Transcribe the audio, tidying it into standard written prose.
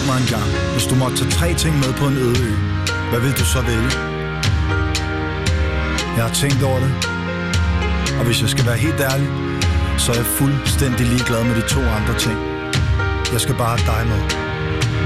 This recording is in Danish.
Fortæl mig engang, hvis du måtte tage 3 ting med på en øde ø, hvad vil du så vælge? Jeg har tænkt over det, og hvis jeg skal være helt ærlig, så er jeg fuldstændig ligeglad med de 2 andre ting. Jeg skal bare have dig med.